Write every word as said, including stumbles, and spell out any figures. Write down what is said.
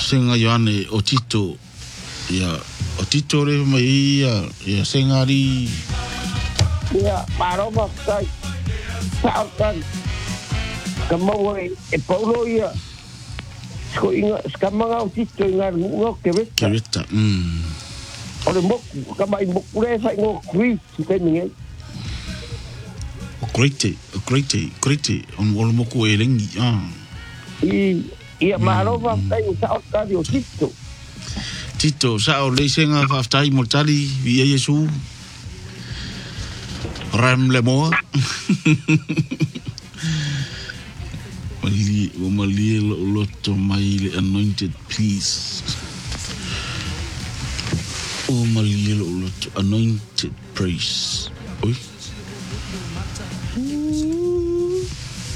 Senga Yohane o Tito. Ia, o Tito re mai ia, ia senga ri. Ia, maroma kai. Sautan. Kamau e paulo ia. Sko inga, skamanga o Tito inga ngok keveta. Keveta, mm. Ore moku, kamai moku re fai ngok kui, si te minge. O Grete, o Grete, Grete, on olo moku e lengi, ah. I, ia maroma kai o sautan o Tito. Tito, sa o le senga whaftai mo tali, via Yesu. Ram le moa. Mali, o mali lo loto mai le anointed peace. O mali lo loto anointed praise. Oi.